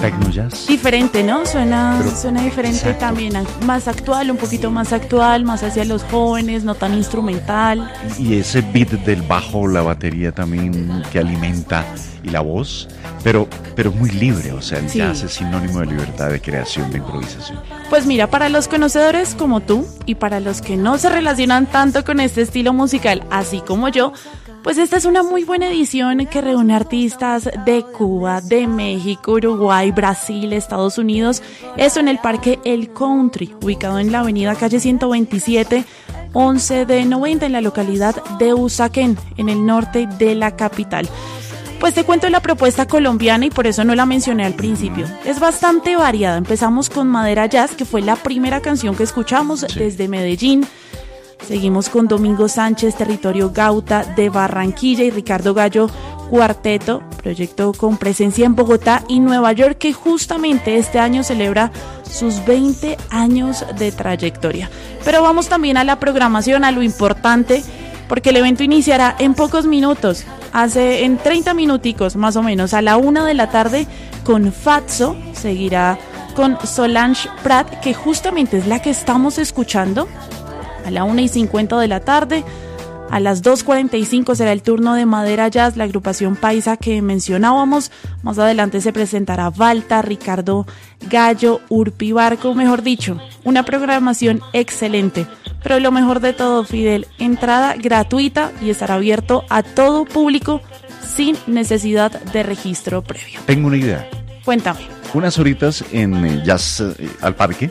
techno jazz. Diferente, ¿no? Suena diferente. Exacto. También, más actual, un poquito más actual, más hacia los jóvenes, no tan instrumental. Y ese beat del bajo, la batería también que alimenta, y la voz, pero muy libre, o sea, el jazz es sinónimo de libertad, de creación, de improvisación. Pues mira, para los conocedores como tú y para los que no se relacionan tanto con este estilo musical, así como yo, pues esta es una muy buena edición que reúne artistas de Cuba, de México, Uruguay, Brasil, Estados Unidos. Esto en el Parque El Country, ubicado en la avenida calle 127, 11 de 90, en la localidad de Usaquén, en el norte de la capital. Pues te cuento la propuesta colombiana y por eso no la mencioné al principio. Es bastante variada. Empezamos con Madera Jazz, que fue la primera canción que escuchamos desde Medellín. Seguimos con Domingo Sánchez, Territorio Gauta de Barranquilla, y Ricardo Gallo, Cuarteto, proyecto con presencia en Bogotá y Nueva York, que justamente este año celebra sus 20 años de trayectoria. Pero vamos también a la programación, a lo importante, porque el evento iniciará en pocos minutos, en 30 minuticos más o menos, a la 1 de la tarde con Fatso. Seguirá con Solange Prat, que justamente es la que estamos escuchando, a la 1:50 de la tarde. A las 2:45 será el turno de Madera Jazz, la agrupación paisa que mencionábamos. Más adelante se presentará Valta, Ricardo Gallo, Urpi Barco, mejor dicho, una programación excelente. Pero lo mejor de todo, Fidel, entrada gratuita y estará abierto a todo público sin necesidad de registro previo. Tengo una idea. Cuéntame. Unas horitas en Jazz al Parque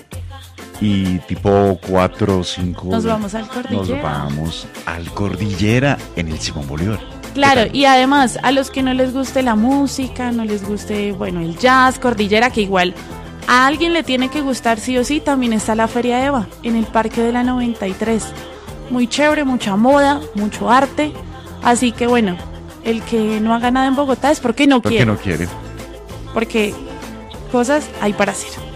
y tipo 4 o 5... Nos vamos al Cordillera. Nos vamos al Cordillera en el Simón Bolívar. Claro, y además a los que no les guste la música, no les guste, el jazz, Cordillera, que igual a alguien le tiene que gustar sí o sí, también está la Feria Eva en el Parque de la 93. Muy chévere, mucha moda, mucho arte. Así que el que no haga nada en Bogotá es porque no quiere. Porque no quiere. Porque cosas hay para hacer.